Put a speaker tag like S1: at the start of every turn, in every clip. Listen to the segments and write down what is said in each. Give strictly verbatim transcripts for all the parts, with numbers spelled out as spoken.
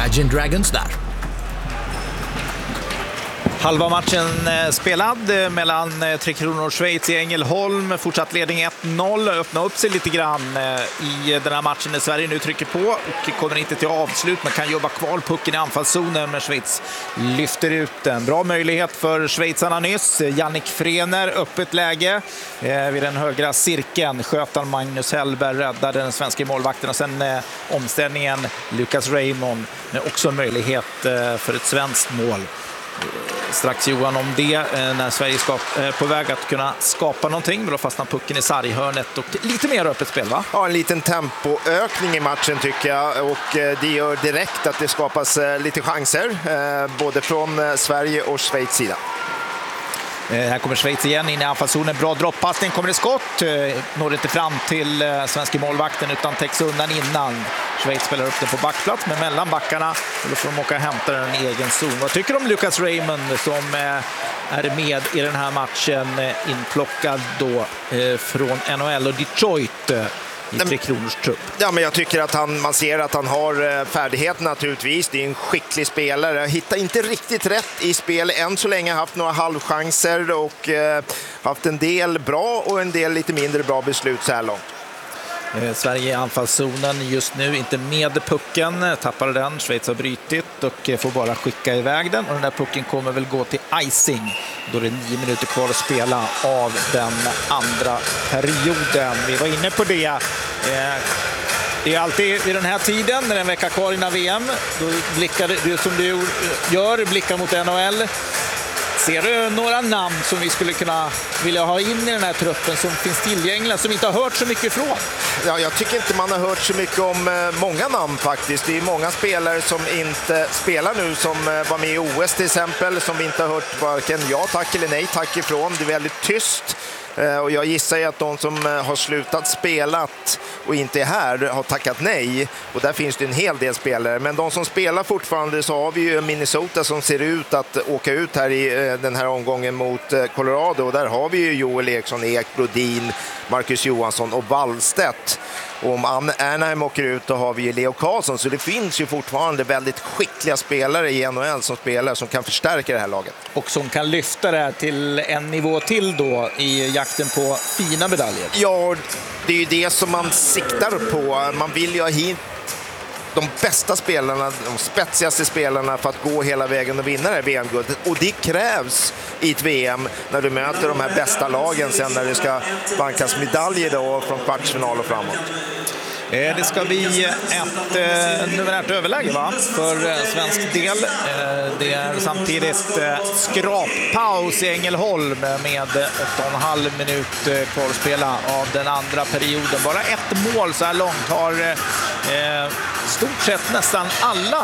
S1: Imagine Dragons där.
S2: Halva matchen spelad mellan Tre Kronor och Schweiz i Ängelholm. Fortsatt ledning ett noll. Öppna upp sig lite grann i den här matchen när Sverige nu trycker på och kommer inte till avslut. Man kan jobba kvar pucken i anfallszonen, men Schweiz lyfter ut den. Bra möjlighet för schweizarna nyss. Jannik Frener, öppet läge vid den högra cirkeln. Skötan Magnus Hellberg räddade den svenska målvakten och sen eh, omställningen Lucas Raymond med också möjlighet eh, för ett svenskt mål. Strax Johan om det när Sverige ska på väg att kunna skapa någonting, men då fastnar pucken i sarghörnet och lite mer öppet spel, va?
S3: Ja, en liten tempoökning i matchen tycker jag, och det gör direkt att det skapas lite chanser både från Sverige och Schweiz sida.
S2: Här kommer Schweiz igen in i anfallszonen. Bra dropppassning, kommer det skott. Når inte fram till svenska målvakten utan täcks undan innan. Schweiz spelar upp den på backplats, men mellan backarna. Och då får de åka och hämta den i egen zon. Vad tycker du om Lucas Raymond som är med i den här matchen? Inplockad då från N H L och Detroit i Tre Kronors trupp.
S3: Ja, men jag tycker att han, man ser att han har färdighet naturligtvis. Det är en skicklig spelare. Jag hittar inte riktigt rätt i spel än så länge. Haft några halvchanser och eh, haft en del bra och en del lite mindre bra beslut så här långt.
S2: Eh, Sverige i anfallszonen just nu, inte med pucken, tappar den. Schweiz har brytit och får bara skicka iväg den, och den där pucken kommer väl gå till icing. Då är det nio minuter kvar att spela av den andra perioden. Vi var inne på det. Eh, det är alltid vid den här tiden, när det är en vecka kvar innan V M, då blickar du som du gör, blickar mot N H L. Ser du några namn som vi skulle kunna vilja ha in i den här truppen som finns tillgängliga, som inte har hört så mycket från?
S3: Ja, jag tycker inte man har hört så mycket om många namn faktiskt. Det är många spelare som inte spelar nu, som var med i O S till exempel, som vi inte har hört varken ja tack eller nej tack ifrån. Det är väldigt tyst. Och jag gissar ju att de som har slutat spelat och inte är här har tackat nej. Och där finns det en hel del spelare. Men de som spelar fortfarande, så har vi ju Minnesota som ser ut att åka ut här i den här omgången mot Colorado. Och där har vi ju Joel Eriksson, Ek, Brodin, Marcus Johansson och Wallstedt. Och om Anaheim åker ut, då har vi ju Leo Karlsson. Så det finns ju fortfarande väldigt skickliga spelare i N H L som spelar, som kan förstärka det här laget.
S2: Och som kan lyfta det här till en nivå till då i jakten på fina medaljer.
S3: Ja, det är ju det som man siktar på. Man vill ju ha hit de bästa spelarna, de spetsigaste spelarna för att gå hela vägen och vinna det här V M-guldet. Och det krävs i ett V M när du möter de här bästa lagen sen, när det ska vankas medaljer då från kvartsfinal och framåt.
S2: Det ska bli ett eh, numerärt överläge, va? För eh, svensk del. Eh, det är samtidigt eh, skrappaus i Ängelholm med åtta och en halv minut eh, kvar att spela av den andra perioden. Bara ett mål så här långt har eh, stort sett nästan alla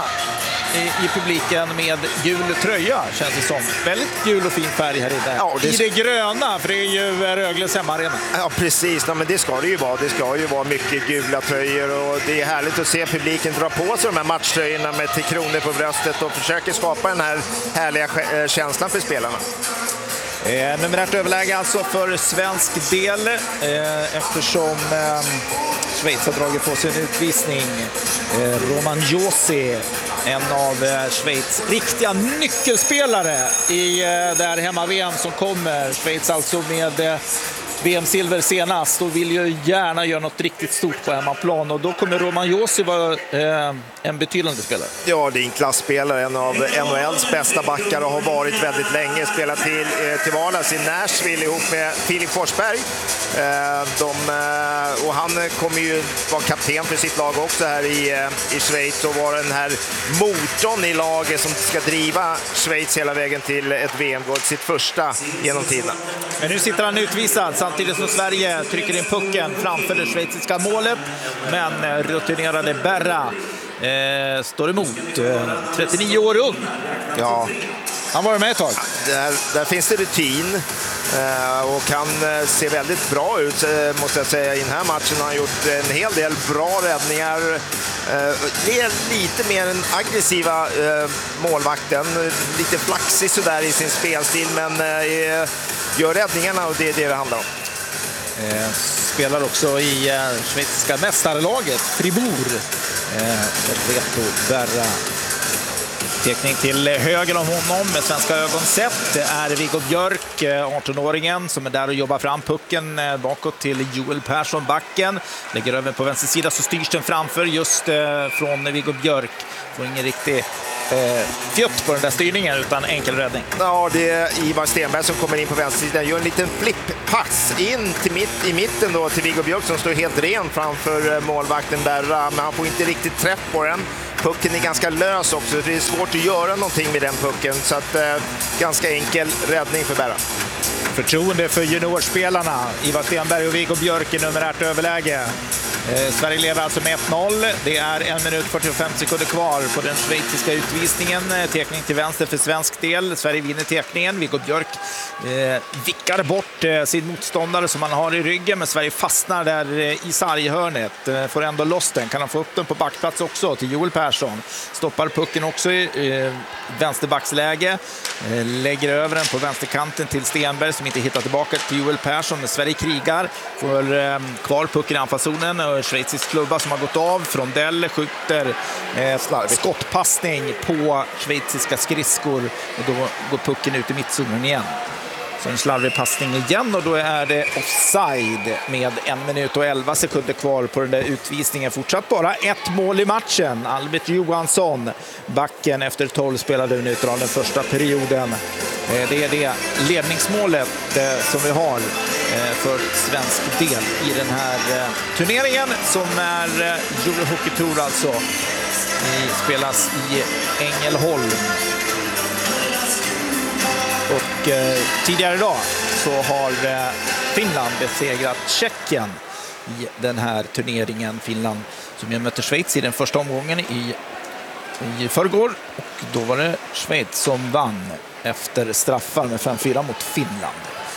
S2: i publiken med gul tröja, känns det som. Väldigt gul och fin färg här inne. Ja, det... I det gröna, för det är ju Rögles hemmaarena.
S3: Ja, precis. Ja, men det ska det ju vara. Det ska ju vara mycket gula tröjor, och det är härligt att se publiken dra på sig de här matchtröjorna med Tre Kronor på bröstet och försöker skapa den här härliga känslan för spelarna.
S2: Eh, numerärt överläge alltså för svensk del, eh, eftersom eh, Schweiz har dragit på sig en utvisning. Eh, Roman Josi, en av eh, Schweiz riktiga nyckelspelare i eh, det här hemma-V M som kommer. Schweiz alltså med eh, V M-silver senast och vill ju gärna göra något riktigt stort på hemmaplan, och då kommer Roman Josi vara eh, en betydande spelare.
S3: Ja, det är en klassspelare, en av N H L:s bästa backar och har varit väldigt länge. Spelat till, eh, till vardags i Nashville ihop med Filip Forsberg. Eh, de, eh, och han kommer ju vara kapten för sitt lag också här i, eh, i Schweiz, och vara den här motorn i laget som ska driva Schweiz hela vägen till ett V M-guld, sitt första genom tiden.
S2: Men nu sitter han utvisad samtidigt som Sverige trycker in pucken framför det schweiziska målet, men rutinerade Berra eh, står emot. eh, trettionio år ung.
S3: Ja,
S2: han var med ett tag.
S3: Där, där finns det rutin eh, och kan eh, se väldigt bra ut, eh, måste jag säga. I den här matchen har han gjort en hel del bra räddningar. Eh, det är lite mer en aggressiva eh, målvakten, lite flaxig sådär i sin spelstil, men eh, gör räddningarna, och det är det det handlar om.
S2: Eh, spelar också i eh, schweiziska mästarlaget Fribourg. Eh, Reto Berra Tekning till höger om honom med svenska ögon sett. Det är Viggo Björk, arton-åringen, som är där och jobbar fram pucken bakåt till Joel Persson, backen. Lägger över på vänster sida, så styrs den framför just från Viggo Björk. Får ingen riktig eh, fjutt på den där styrningen, utan enkel räddning.
S3: Ja, det är Ivar Stenberg som kommer in på vänster sida. Gör en liten flipp-pass in till mitt, i mitten då, till Viggo Björk som står helt ren framför målvakten Berra. Men han får inte riktigt träff på den. Pucken är ganska lös också, det är svårt att göra någonting med den pucken. Så att, eh, ganska enkel räddning för Berra.
S2: Förtroende för juniorspelarna. Ivar Stenberg och Viggo Björk i numerärt överläge. Eh, Sverige leder alltså med ett noll. Det är en minut fyrtiofem sekunder kvar på den schweiziska utvisningen. Tekning till vänster för svensk del. Sverige vinner tekningen. Viggo Björk eh, vickar bort eh, sin motståndare som han har i ryggen, men Sverige fastnar där eh, i sarghörnet. Eh, får ändå loss den. Kan han få upp den på backplats också till Joel Persson. Stoppar pucken också i eh, vänsterbacksläge. Eh, lägger över den på vänsterkanten till Stenberg som inte hittar tillbaka till Joel Persson. Men Sverige krigar. Får eh, kvar pucken i anfallszonen. Schweizisk klubba som har gått av. Frondell skjuter eh, skottpassning på schweiziska skridskor, och då går pucken ut i mittzonen igen. Så en slarvig passning igen, och då är det offside med en minut och elva sekunder kvar på den där utvisningen. Fortsatt bara ett mål i matchen. Albert Johansson, backen efter tolv spelade minuter av den första perioden. Eh, det är det ledningsmålet eh, som vi har för svensk del i den här eh, turneringen, som är eh, Eurohockey Tour alltså. I, spelas i Ängelholm. Och eh, tidigare idag så har eh, Finland besegrat Tjeckien i den här turneringen. Finland som ju mötte Schweiz i den första omgången i, i förrgår, och då var det Schweiz som vann efter straffar med fem fyra mot Finland.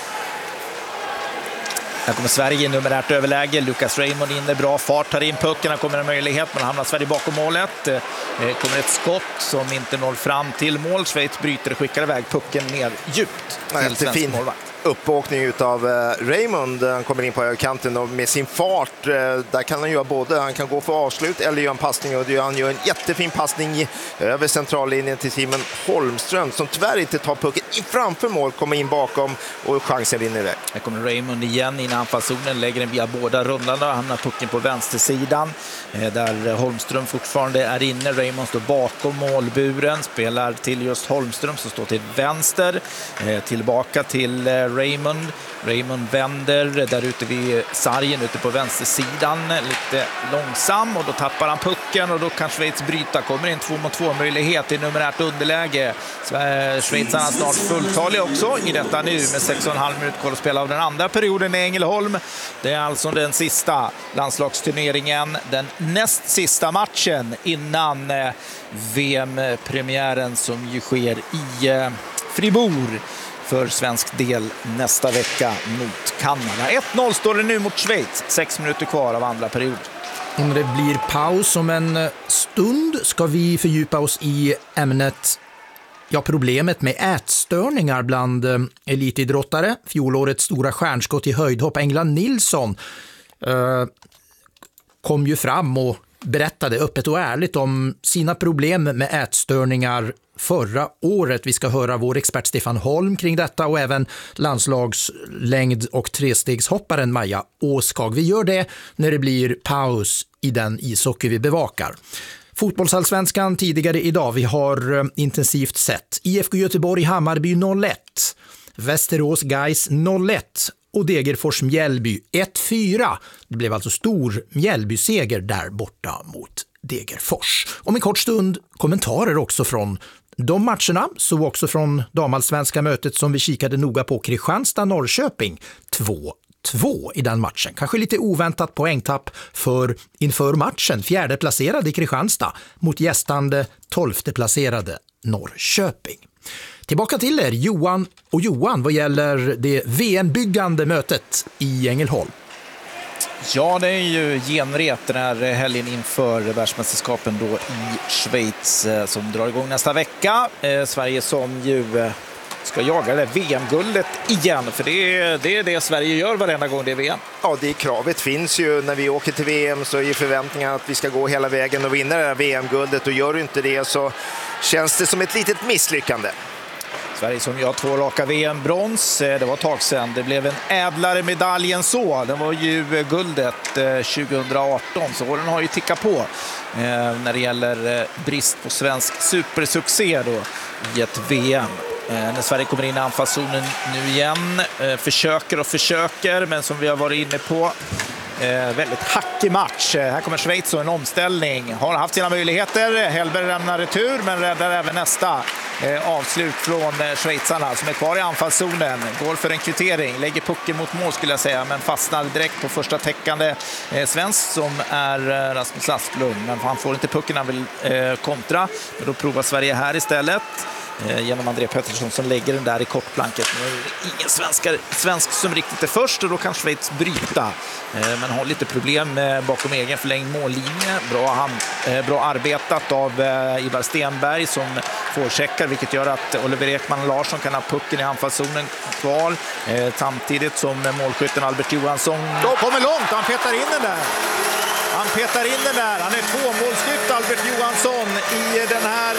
S2: Här kommer Sverige i numerärt överläge. Lucas Raymond in i bra fart, tar in pucken. Här kommer en möjlighet, men hamnar Sverige bakom målet. Det kommer ett skott som inte når fram till mål. Schweiz bryter och skickar iväg pucken ner djupt till svensk målvakt. Uppåkning av eh, Raymond. Han kommer in på kanten och med sin fart, eh, där kan han göra både. Han kan gå för avslut eller göra en passning, och han gör en jättefin passning över centrallinjen till Simon Holmström som tyvärr inte tar pucken in framför mål, kommer in bakom och chansen rinner iväg. Här kommer Raymond igen in i anfallszonen, lägger den via båda rundarna, hamnar pucken på vänstersidan eh, där Holmström fortfarande är inne. Raymond står bakom målburen, spelar till just Holmström som står till vänster, eh, tillbaka till eh, Raymond. Raymond vänder där ute vid sargen ute på vänstersidan, lite långsam, och då tappar han pucken, och då kan Schweiz bryta. Kommer in två mot två möjlighet i numerärt underläge. Schweizarna snart fulltaliga också i detta nu med sex och en halv minut kvar att spela av den andra perioden i Ängelholm. Det är alltså den sista landslagsturneringen, den näst sista matchen innan V M-premiären som ju sker i Fribourg för svensk del nästa vecka mot Kanada. ett noll står det nu mot Schweiz. Sex minuter kvar av andra period.
S1: Om det blir paus om en stund ska vi fördjupa oss i ämnet, ja, problemet med ätstörningar bland elitidrottare. Fjolårets stora stjärnskott i höjdhopp Engla Nilsson eh, kom ju fram och berättade öppet och ärligt om sina problem med ätstörningar förra året. Vi ska höra vår expert Stefan Holm kring detta, och även landslagslängd- och trestegshopparen Maja Åskag. Vi gör det när det blir paus i den ishockey vi bevakar. Fotbollsallsvenskan tidigare idag. Vi har intensivt sett I F K Göteborg Hammarby noll ett, Västerås Gais noll ett och Degerfors Mjällby ett fyra. Det blev alltså stor Mjällby-seger där borta mot Degerfors. Om en kort stund kommentarer också från de matcherna, så också från damallsvenska mötet som vi kikade noga på, Kristianstad-Norrköping två två i den matchen. Kanske lite oväntat poängtapp för inför matchen, fjärde placerade Kristianstad mot gästande tolfte placerade Norrköping. Tillbaka till er, Johan och Johan, vad gäller det V M-byggande mötet i Ängelholm.
S2: Ja, det är ju genrep den här helgen inför världsmästerskapen då i Schweiz som drar igång nästa vecka. Eh, Sverige som ju ska jaga det V M-guldet igen. För det är, det är det Sverige gör varenda gång det är V M.
S3: Ja, det kravet finns ju. När vi åker till V M så är förväntningen att vi ska gå hela vägen och vinna det här V M-guldet. Och gör du inte det så känns det som ett litet misslyckande.
S2: Sverige som gör två raka V M-brons, det var ett tag sedan. Det blev en ädlare medalj än så. Det var ju guldet tjugohundraarton, så den har ju tickat på när det gäller brist på svensk supersuccé då i ett V M. När Sverige kommer in i anfallszonen nu igen, försöker och försöker, men som vi har varit inne på, Eh, väldigt hackig match. Eh, här kommer Schweiz och en omställning. Har haft sina möjligheter. Hellberg lämnar retur men räddar även nästa eh, avslut från eh, schweizarna som är kvar i anfallszonen. Går för en kvittering. Lägger pucken mot mål skulle jag säga, men fastnar direkt på första täckande eh, svensk som är eh, Rasmus Asplund. Men han får inte pucken, han vill eh, kontra. Men då provar Sverige här istället. Genom André Pettersson som lägger den där i kortplanket. Nu är det ingen svenskar, svensk som riktigt är först och då kan Schweiz bryta. Men har lite problem bakom egen förlängd mållinje. Bra, hand, bra arbetat av Ivar Stenberg som får checkar, vilket gör att Oliver Ekman Larsson kan ha pucken i anfallszonen kvar. Samtidigt som målskytten Albert Johansson då kommer långt, han petar in den där. Han petar in den där. Han är tvåmålsskytt, Albert Johansson, i den här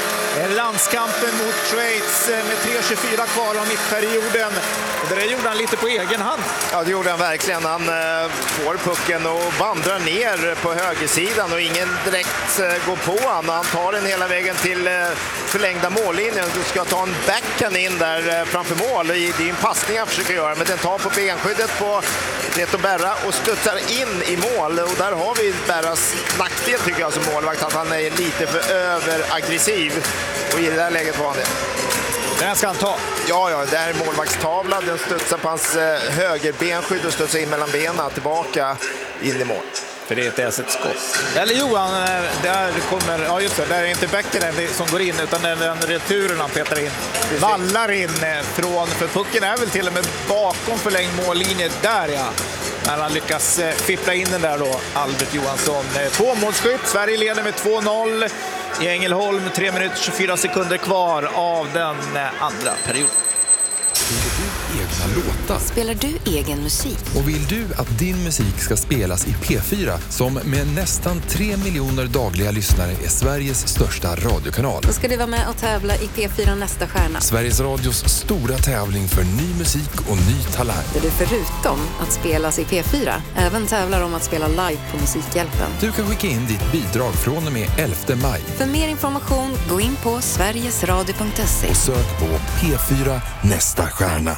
S2: landskampen mot Schweiz med tre tjugofyra kvar av mittperioden. Det där gjorde han lite på egen hand.
S3: Ja, det gjorde han verkligen. Han eh, får pucken och vandrar ner på högersidan och ingen direkt eh, går på han. Han tar den hela vägen till eh, förlängda mållinjen. Du ska ta en backhand in där eh, framför mål. Det är en passning han försöker göra, men den tar på benskyddet på Reto Berra och studsar in i mål. Och där har vi Berras nackdel tycker jag som målvakt, att han är lite för överaggressiv. Och i det där läget var han det.
S2: Den ska han ta.
S3: Ja, ja, det här är målvaktstavla. Den studsar på hans eh, högerbenskydd och studsar in mellan benen tillbaka in i mål.
S2: För det är ett skott. Eller Johan, där kommer, ja just det, där är inte bäcken som går in utan den, den returen han petar in. Precis. Vallar in från, för pucken är väl till och med bakom förlängd mållinje där ja. När han lyckas fippla in den där då, Albert Johansson. Tvåmålsskytt, Sverige leder med två noll i Ängelholm, tre minuter tjugofyra sekunder kvar av den andra perioden.
S4: Spelar du egna låtar?
S5: Spelar du egen musik?
S4: Och vill du att din musik ska spelas i P fyra, som med nästan tre miljoner dagliga lyssnare är Sveriges största radiokanal?
S5: Då ska du vara med och tävla i P fyra Nästa stjärna.
S4: Sveriges Radios stora tävling för ny musik och ny talang.
S5: Där du förutom att spelas i P fyra även tävlar om att spela live på Musikhjälpen.
S4: Du kan skicka in ditt bidrag från och med elfte maj.
S5: För mer information, gå in på sverigesradio punkt se.
S4: Och sök på P fyra Nästa stjärna.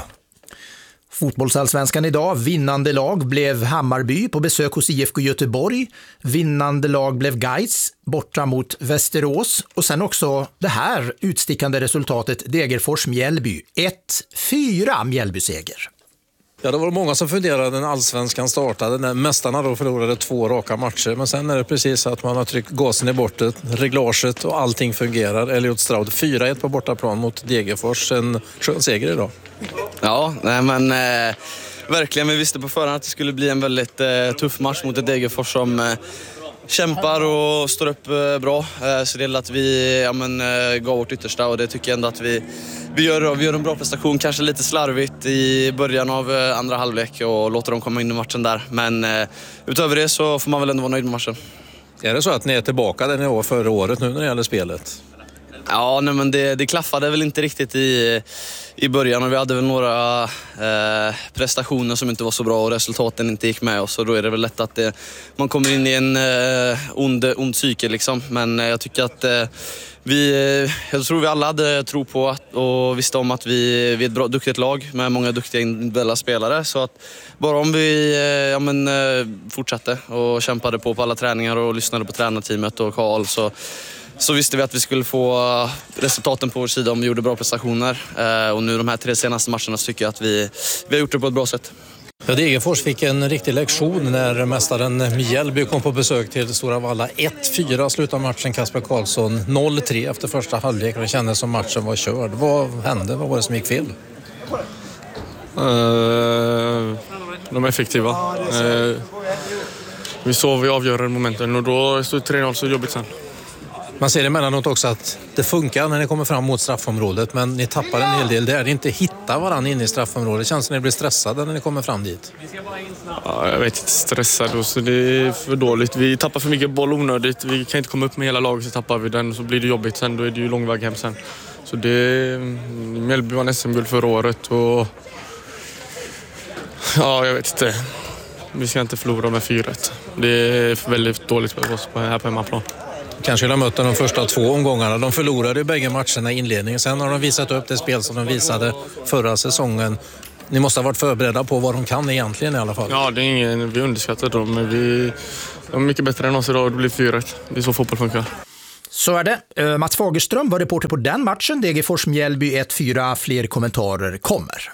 S1: Fotbollsallsvenskan idag. Vinnande lag blev Hammarby på besök hos I F K Göteborg. Vinnande lag blev Gais borta mot Västerås. Och sen också det här utstickande resultatet Degerfors-Mjällby. ett fyra Mjällby-seger.
S6: Ja, det var många som funderade när allsvenskan startade. När mästarna då förlorade två raka matcher. Men sen är det precis att man har tryckt gasen i bortet, reglaget och allting fungerar. Elliot Stroud fyra ett på bortaplan mot Degerfors. En skön seger idag.
S7: Ja, nej men eh, verkligen. Vi visste på förhand att det skulle bli en väldigt eh, tuff match mot ett Degerfors som eh, kämpar och står upp eh, bra. Eh, så det är att vi ja, men, eh, gav vårt yttersta och det tycker jag ändå att vi, vi, gör, vi gör en bra prestation. Kanske lite slarvigt i början av eh, andra halvlek och låter dem komma in i matchen där. Men eh, utöver det så får man väl ändå vara nöjd med matchen.
S6: Är det så att ni är tillbaka där ni var förra året nu när det gäller spelet?
S7: Ja, nej, men det, det klaffade väl inte riktigt i, i början och vi hade väl några eh, prestationer som inte var så bra och resultaten inte gick med oss. Och då är det väl lätt att det, man kommer in i en eh, ond, ond psyke liksom. Men eh, jag tycker att eh, vi, jag tror vi alla hade tro på att, och visste om att vi, vi är ett bra, duktigt lag med många duktiga individuella spelare. Så att bara om vi eh, ja, men, eh, fortsatte och kämpade på på alla träningar och lyssnade på tränarteamet och Karl så Så visste vi att vi skulle få resultaten på vår sida om vi gjorde bra prestationer. Och nu de här tre senaste matcherna så tycker jag att vi, vi har gjort det på ett bra sätt.
S6: Ja, Degerfors fick en riktig lektion när mästaren Mjällby kom på besök till Stora Valla. ett fyra slutar matchen, Kasper Karlsson noll tre efter första halvlek. Det kändes som matchen var körd. Vad hände? Vad var det som gick fel?
S8: Uh, de är effektiva. Uh, vi såg vi avgörande momenten och då stod tre noll så jobbigt sen.
S6: Man ser emellanåt också att det funkar när ni kommer fram mot straffområdet, men ni tappar en hel del där. Ni inte hittar varandra inne i straffområdet. Det känns som att ni blir stressade när ni kommer fram dit.
S8: Ja, jag vet inte, stressad. Så det är för dåligt. Vi tappar för mycket boll onödigt. Vi kan inte komma upp med hela laget, så tappar vi den. Så blir det jobbigt sen, då är det ju lång väg hem sen. Så det... Mjällby var S M-guld förra året och... Ja, jag vet inte. Vi ska inte förlora med fyra ett. Det är väldigt dåligt för oss här på hemmaplan.
S6: Kanske de mötte de första två omgångarna. De förlorade i bägge matcherna i inledningen. Sen har de visat upp det spel som de visade förra säsongen. Ni måste ha varit förberedda på vad de kan egentligen i alla fall.
S8: Ja, det är ingen, vi underskattar dem, men vi är mycket bättre än oss idag och det blir fyra ett. Det är så fotboll funkar.
S1: Så är det. Mats Fagerström var reporter på den matchen. Degerfors Mjällby ett fyra. Fler kommentarer kommer.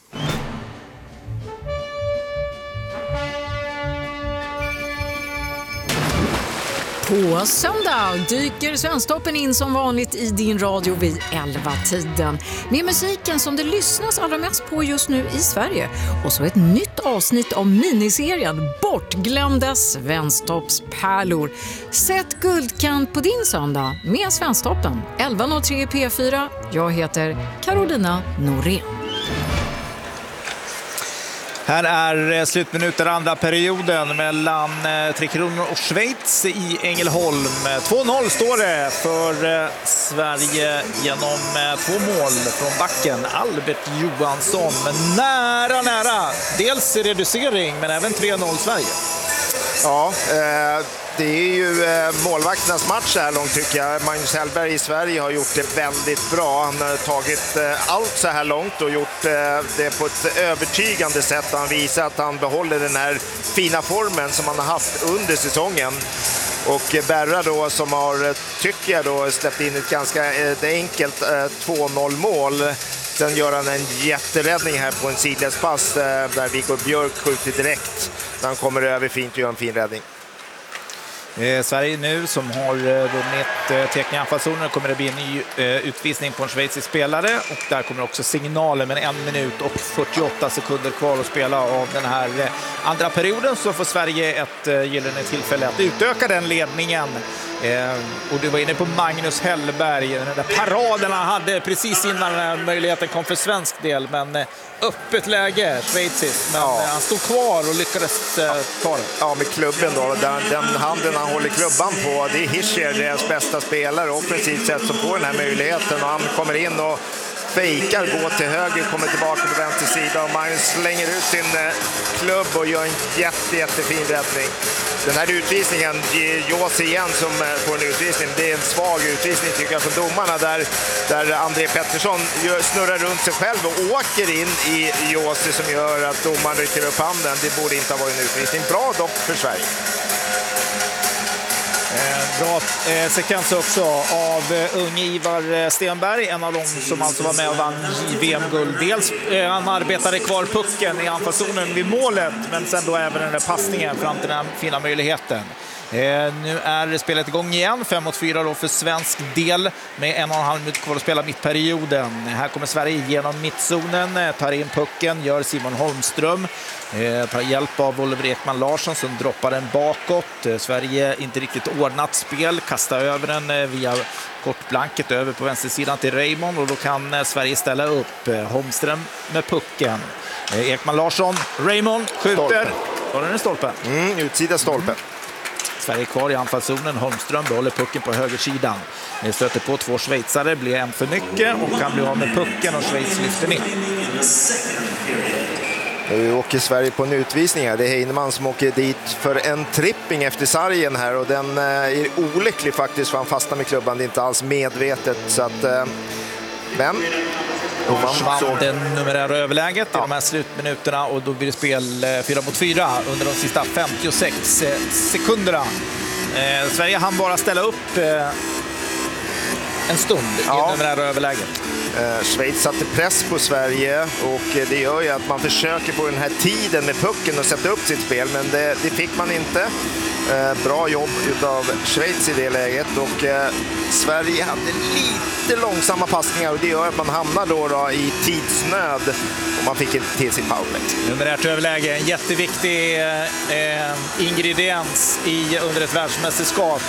S9: På söndag dyker Svensktoppen in som vanligt i din radio vid elva-tiden. Med musiken som det lyssnas allra mest på just nu i Sverige. Och så ett nytt avsnitt av miniserien Bortglömda Svensktoppspärlor. Sätt guldkant på din söndag med Svensktoppen. elva noll tre P fyra. Jag heter Carolina Norén.
S2: Här är slutminuter andra perioden mellan Tre Kronor och Schweiz i Ängelholm. två noll står det för Sverige genom två mål från backen. Albert Johansson, men nära, nära. Dels reducering, men även tre noll Sverige.
S3: Ja, eh... det är ju eh, målvakternas match här långt tycker jag. Magnus Hellberg i Sverige har gjort det väldigt bra. Han har tagit eh, allt så här långt och gjort eh, det på ett övertygande sätt. Han visar att han behåller den här fina formen som han har haft under säsongen. Och eh, Berra då som har, tycker jag då, släppt in ett ganska eh, enkelt eh, två noll mål. Sen gör han en jätteräddning här på en sidledspass eh, där Viggo Björk skjuter direkt. När han kommer över fint och gör en fin räddning.
S2: Eh, Sverige nu som har eh, vunnit eh, teckning i anfallszonen, kommer det bli en ny eh, utvisning på en schweizisk spelare och där kommer också signalen, men en minut och fyrtioåtta sekunder kvar att spela av den här eh, andra perioden, så får Sverige ett eh, gyllene tillfälle att utöka den ledningen. Eh, och du var inne på Magnus Hellberg, den där paraden han hade precis innan eh, möjligheten kom för svensk del, men eh, öppet läge schweiziskt, men ja. eh, han stod kvar och lyckades eh, ta det.
S3: Ja, med klubben då, den, den handen han håller klubban på, det är Hischer, deras bästa spelare offensivt sett, som får den här möjligheten, och han kommer in och fejkar, går till höger, kommer tillbaka på vänster sida och Magnus slänger ut sin eh, klubb och gör en jätte, jättefin räddning. Den här utvisningen, Jås igen som eh, får en utvisning, det är en svag utvisning tycker jag från domarna, där, där André Pettersson gör, snurrar runt sig själv och åker in i Jås som gör att domaren rycker upp handen. Det borde inte ha varit en utvisning. Bra dock för Sverige.
S2: Eh, bra eh, sekvens också av eh, unge Ivar Stenberg, en av dem som alltså var med och vann J V M-guld. Dels eh, han arbetade kvar pucken i anfallszonen vid målet, men sen då även den där passningen fram till den fina möjligheten. Eh, nu är spelet igång igen, fem mot fyra då för svensk del med en och en halv minut kvar att spela mittperioden. Här kommer Sverige genom mittzonen, eh, tar in pucken, gör Simon Holmström, eh, tar hjälp av Oliver Ekman Larsson som droppar den bakåt. Eh, Sverige inte riktigt ordnat spel, kastar över den eh, via kortblanket över på vänstersidan till Raymond, och då kan eh, Sverige ställa upp. eh, Holmström med pucken, eh, Ekman Larsson, Raymond skjuter, och den är stolpen.
S3: Mm, utsida stolpen.
S2: Sverige kvar i anfallszonen. Holmström behåller pucken på högersidan. Ni stöter på två schweizare, blir en för mycket och kan bli av med pucken, och Schweiz lyfter ner.
S3: Nu åker Sverige på en utvisning här. Det är Heinemann som åker dit för en tripping efter sargen här, och den är olycklig faktiskt för han fastnar med klubban. Det är inte alls medvetet, så att men
S2: Försvann det numerära överläget i ja. de här slutminuterna, och då blir det spel fyra mot fyra under de sista femtiosex sekunderna. Eh, Sverige hann bara ställa upp eh, en stund ja. i numerära överläget.
S3: Eh, Schweiz satte press på Sverige, och det gör ju att man försöker på den här tiden med pucken och sätta upp sitt spel, men det, det fick man inte. Eh, bra jobb utav Schweiz i det läget, och eh, Sverige hade lite långsamma passningar, och det gör att man hamnar då, då i tidsnöd, och man fick inte till sin powerplay.
S2: Numerärt överläge, en jätteviktig eh, ingrediens i under ett världsmästerskap.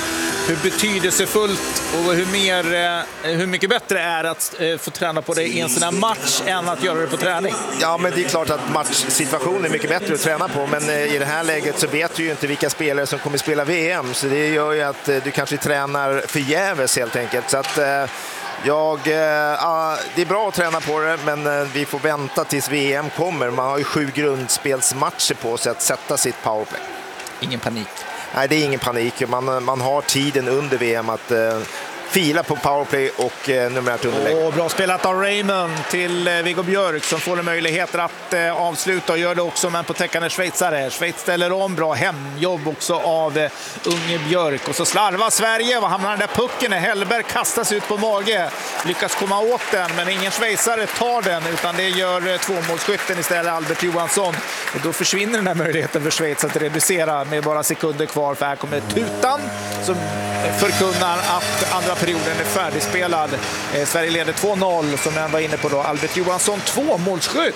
S2: hur betydelsefullt och hur, mer, eh, hur mycket bättre det är att eh, få träna på det i en sån här match än att göra det på träning?
S3: Ja, men det är klart att matchsituationen är mycket bättre att träna på, men eh, i det här läget så vet du ju inte vilka spelare som kommer spela V M, så det gör ju att eh, du kanske tränar förgäves helt enkelt. Så att eh, jag, eh, det är bra att träna på det, men eh, vi får vänta tills V M kommer. Man har ju sju grundspelsmatcher på sig att sätta sitt powerplay.
S2: Ingen panik?
S3: Nej, det är ingen panik. Man, man har tiden under V M att eh, fila på powerplay och eh, numerärt underlägg.
S2: Oh, bra spelat av Raymond till eh, Viggo Björk som får en möjlighet att eh, avsluta och gör det också, men på täckande schweizare. Schweiz ställer om, bra hemjobb också av eh, unge Björk. Och så slarvar Sverige. Vad hamnar den där pucken? Hellberg kastas ut på mage. Lyckas komma åt den, men ingen schweizare tar den, utan det gör eh, tvåmålsskytten istället, Albert Johansson. Och då försvinner den här möjligheten för Schweiz att reducera med bara sekunder kvar, för här kommer tutan som förkunnar att andra perioden är färdigspelad. Eh, Sverige leder två noll, som jag var inne på då. Albert Johansson, två målskytt.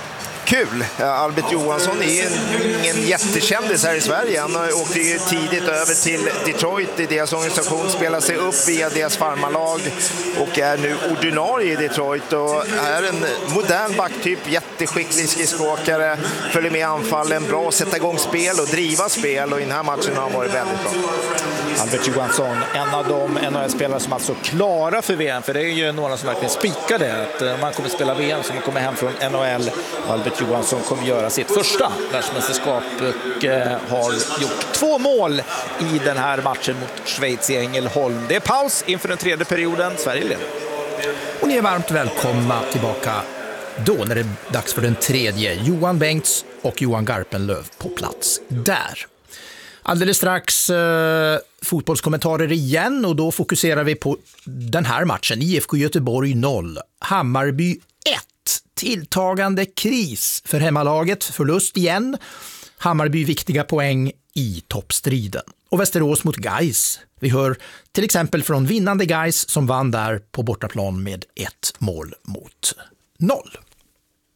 S3: Kul! Albert Johansson är ingen jättekändis här i Sverige. Han åkte ju tidigt över till Detroit i deras organisation, spelar sig upp via deras farmarlag och är nu ordinarie i Detroit och är en modern backtyp, jätteskicklig skridskoåkare, följer med anfallen, bra att sätta igång spel och driva spel, och i den här matchen har han varit väldigt bra.
S2: Albert Johansson, en av de N H L-spelare som alltså klara för V M, för det är ju några som verkligen spikar det, att man kommer spela V M som kommer hem från N H L. Albert Johansson kommer göra sitt första världsmästerskap och eh, har gjort två mål i den här matchen mot Schweiz i Ängelholm. Det är paus inför den tredje perioden. Sverige leder.
S1: Och ni är varmt välkomna tillbaka då när det är dags för den tredje. Johan Bengts och Johan Garpenlöv på plats där. Alldeles strax eh, fotbollskommentarer igen, och då fokuserar vi på den här matchen. I F K Göteborg noll, Hammarby ett. Tilltagande kris för hemmalaget, förlust igen. Hammarby viktiga poäng i toppstriden. Och Västerås mot Gais. Vi hör till exempel från vinnande Gais som vann där på bortaplan med ett mål mot noll.